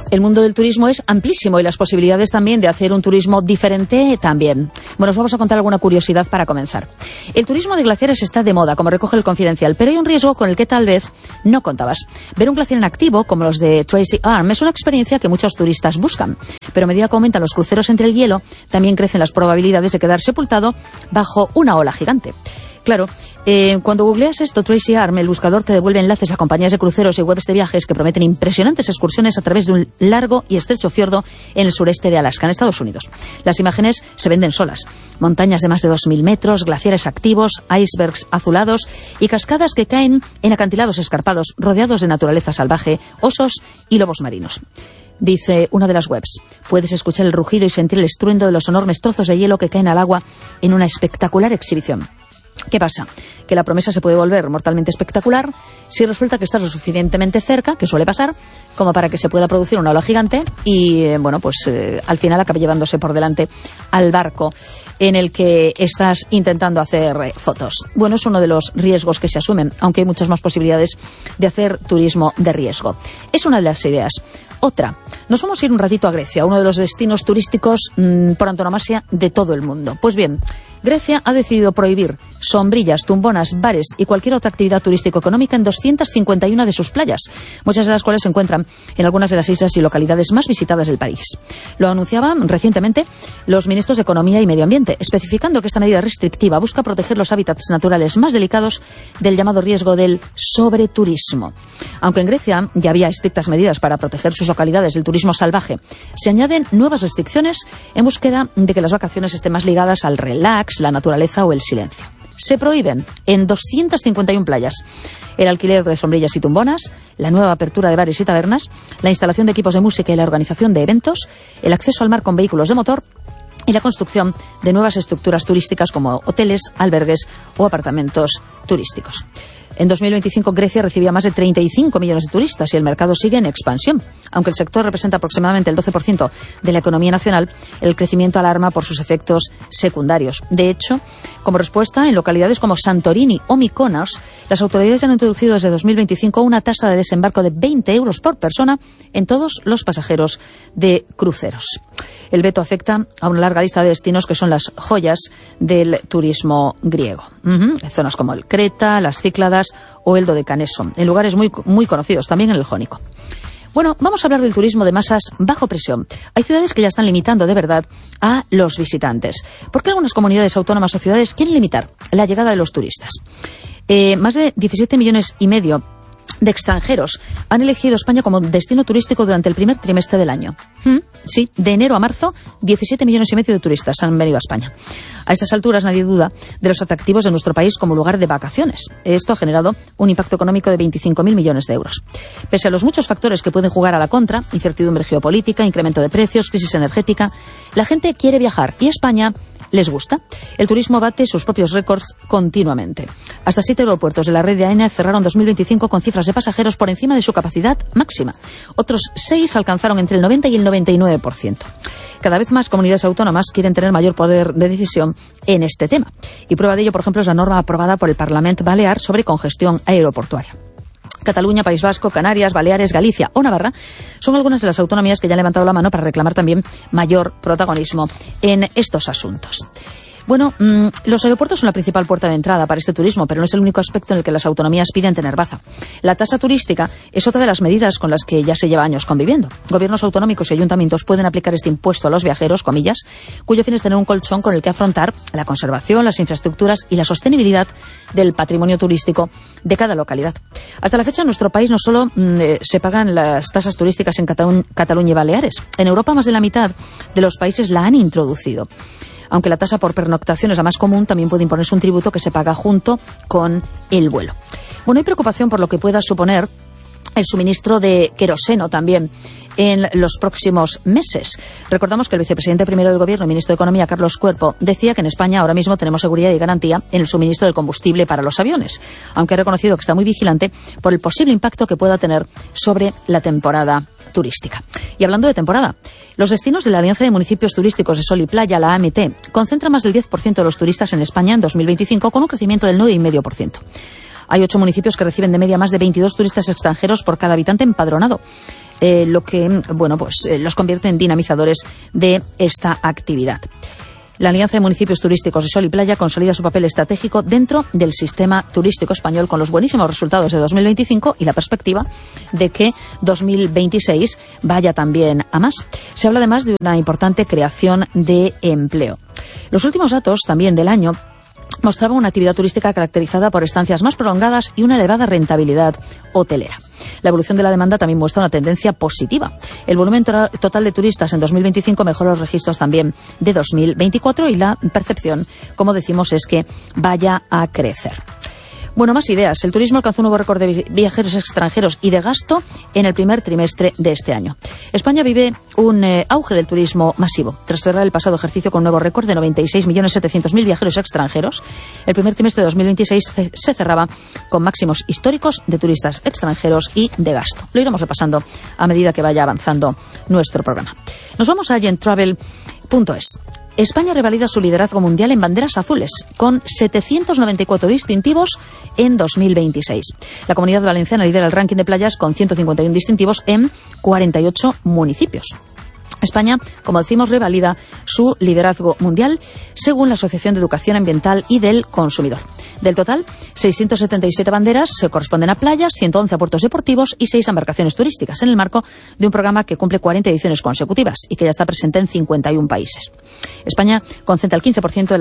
El mundo del turismo es amplísimo y las posibilidades también de hacer un turismo diferente también. Bueno, os vamos a contar alguna curiosidad para comenzar. El turismo de glaciares está de moda, como recoge el Confidencial, pero hay un riesgo con el que tal vez no contabas. Ver un glaciar en activo, como los de Tracy Arm, es una experiencia que muchos turistas buscan. Pero a medida que aumentan los cruceros entre el hielo, también crecen las probabilidades de quedar sepultado bajo una ola gigante. Claro, cuando googleas esto, Tracy Arm, el buscador te devuelve enlaces a compañías de cruceros y webs de viajes que prometen impresionantes excursiones a través de un largo y estrecho fiordo en el sureste de Alaska, en Estados Unidos. Las imágenes se venden solas. Montañas de más de 2.000 metros, glaciares activos, icebergs azulados y cascadas que caen en acantilados escarpados, rodeados de naturaleza salvaje, osos y lobos marinos. Dice una de las webs, puedes escuchar el rugido y sentir el estruendo de los enormes trozos de hielo que caen al agua en una espectacular exhibición. ¿Qué pasa? Que la promesa se puede volver mortalmente espectacular si resulta que estás lo suficientemente cerca, que suele pasar, como para que se pueda producir una ola gigante y, al final acabe llevándose por delante al barco en el que estás intentando hacer fotos. Bueno, es uno de los riesgos que se asumen, aunque hay muchas más posibilidades de hacer turismo de riesgo. Es una de las ideas. Otra, nos vamos a ir un ratito a Grecia, uno de los destinos turísticos por antonomasia de todo el mundo. Pues bien, Grecia ha decidido prohibir sombrillas, tumbonas, bares y cualquier otra actividad turístico-económica en 251 de sus playas, muchas de las cuales se encuentran en algunas de las islas y localidades más visitadas del país. Lo anunciaban recientemente los ministros de Economía y Medio Ambiente, especificando que esta medida restrictiva busca proteger los hábitats naturales más delicados del llamado riesgo del sobreturismo. Aunque en Grecia ya había estrictas medidas para proteger sus localidades del turismo salvaje, se añaden nuevas restricciones en búsqueda de que las vacaciones estén más ligadas al relax, la naturaleza o el silencio. Se prohíben en 251 playas el alquiler de sombrillas y tumbonas, la nueva apertura de bares y tabernas, la instalación de equipos de música y la organización de eventos, el acceso al mar con vehículos de motor y la construcción de nuevas estructuras turísticas como hoteles, albergues o apartamentos turísticos. En 2025 Grecia recibía más de 35 millones de turistas y el mercado sigue en expansión. Aunque el sector representa aproximadamente el 12% de la economía nacional, el crecimiento alarma por sus efectos secundarios. De hecho, como respuesta, en localidades como Santorini o Mykonos, las autoridades han introducido desde 2025 una tasa de desembarco de 20 euros por persona en todos los pasajeros de cruceros. El veto afecta a una larga lista de destinos que son las joyas del turismo griego. Zonas como el Creta, las Cícladas o el Dodecaneso, en lugares muy conocidos, también en el Jónico. Bueno, vamos a hablar del turismo de masas bajo presión. Hay ciudades que ya están limitando de verdad a los visitantes. ¿Por qué algunas comunidades autónomas o ciudades quieren limitar la llegada de los turistas? Más de 17,5 millones de extranjeros han elegido España como destino turístico durante el primer trimestre del año. Sí, de enero a marzo, 17,5 millones de turistas han venido a España. A estas alturas nadie duda de los atractivos de nuestro país como lugar de vacaciones. Esto ha generado un impacto económico de 25.000 millones de euros. Pese a los muchos factores que pueden jugar a la contra, incertidumbre geopolítica, incremento de precios, crisis energética, la gente quiere viajar y España les gusta. El turismo bate sus propios récords continuamente. Hasta 7 aeropuertos de la red de AENA cerraron 2025 con cifras de pasajeros por encima de su capacidad máxima. Otros 6 alcanzaron entre el 90 y el 99%. Cada vez más comunidades autónomas quieren tener mayor poder de decisión en este tema. Y prueba de ello, por ejemplo, es la norma aprobada por el Parlamento Balear sobre congestión aeroportuaria. Cataluña, País Vasco, Canarias, Baleares, Galicia o Navarra son algunas de las autonomías que ya han levantado la mano para reclamar también mayor protagonismo en estos asuntos. Bueno, los aeropuertos son la principal puerta de entrada para este turismo, pero no es el único aspecto en el que las autonomías piden tener baza. La tasa turística es otra de las medidas con las que ya se lleva años conviviendo. Gobiernos autonómicos y ayuntamientos pueden aplicar este impuesto a los viajeros, comillas, cuyo fin es tener un colchón con el que afrontar la conservación, las infraestructuras y la sostenibilidad del patrimonio turístico de cada localidad. Hasta la fecha, en nuestro país no solo se pagan las tasas turísticas en Cataluña y Baleares. En Europa, más de la mitad de los países la han introducido. Aunque la tasa por pernoctación es la más común, también puede imponerse un tributo que se paga junto con el vuelo. Bueno, hay preocupación por lo que pueda suponer el suministro de queroseno también en los próximos meses. Recordamos que el vicepresidente primero del Gobierno y ministro de Economía, Carlos Cuerpo, decía que en España ahora mismo tenemos seguridad y garantía en el suministro del combustible para los aviones, aunque ha reconocido que está muy vigilante por el posible impacto que pueda tener sobre la temporada turística. Y hablando de temporada, los destinos de la Alianza de Municipios Turísticos de Sol y Playa, la AMT, concentran más del 10% de los turistas en España en 2025, con un crecimiento del 9,5%. Hay 8 municipios que reciben de media más de 22 turistas extranjeros por cada habitante empadronado. lo que, los convierte en dinamizadores de esta actividad. La Alianza de Municipios Turísticos de Sol y Playa consolida su papel estratégico dentro del sistema turístico español con los buenísimos resultados de 2025 y la perspectiva de que 2026 vaya también a más. Se habla además de una importante creación de empleo. Los últimos datos también del año mostraban una actividad turística caracterizada por estancias más prolongadas y una elevada rentabilidad hotelera. La evolución de la demanda también muestra una tendencia positiva. El volumen total de turistas en 2025 mejoró los registros también de 2024 y la percepción, como decimos, es que vaya a crecer. Bueno, más ideas. El turismo alcanzó un nuevo récord de viajeros extranjeros y de gasto en el primer trimestre de este año. España vive un auge del turismo masivo. Tras cerrar el pasado ejercicio con un nuevo récord de 96.700.000 viajeros extranjeros, el primer trimestre de 2026 se cerraba con máximos históricos de turistas extranjeros y de gasto. Lo iremos repasando a medida que vaya avanzando nuestro programa. Nos vamos a agenttravel.es. España revalida su liderazgo mundial en banderas azules, con 794 distintivos en 2026. La Comunidad Valenciana lidera el ranking de playas con 151 distintivos en 48 municipios. España, como decimos, revalida su liderazgo mundial según la Asociación de Educación Ambiental y del Consumidor. Del total, 677 banderas se corresponden a playas, 111 a puertos deportivos y 6 a embarcaciones turísticas, en el marco de un programa que cumple 40 ediciones consecutivas y que ya está presente en 51 países. España concentra el 15% de